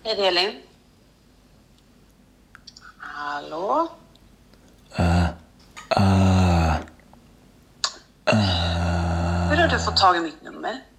Hej, det är Elin. Hallå? Hur har du fått tag i mitt nummer?